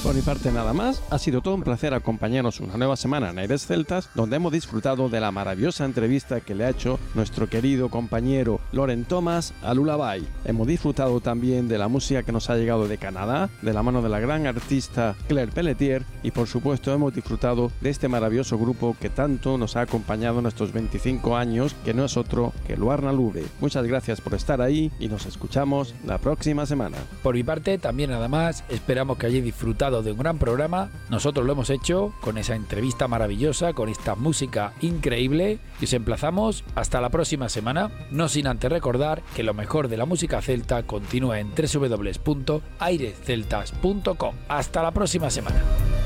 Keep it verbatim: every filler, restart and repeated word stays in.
Por mi parte nada más, ha sido todo un placer acompañarnos una nueva semana en Aires Celtas, donde hemos disfrutado de la maravillosa entrevista que le ha hecho nuestro querido compañero Loren Thomas a Lullaby. Hemos disfrutado también de la música que nos ha llegado de Canadá, de la mano de la gran artista Claire Pelletier, y por supuesto hemos disfrutado de este maravilloso grupo que tanto nos ha acompañado en estos veinticinco años, que no es otro que Luarna Lube. Muchas gracias por estar ahí y nos escuchamos la próxima semana. Por mi parte, también nada más, esperamos que hayáis disfrutado de un gran programa. Nosotros lo hemos hecho con esa entrevista maravillosa, con esta música increíble, y os emplazamos hasta la próxima semana, no sin antes recordar que lo mejor de la música celta continúa en doble u doble u doble u punto aires celtas punto com. Hasta la próxima semana.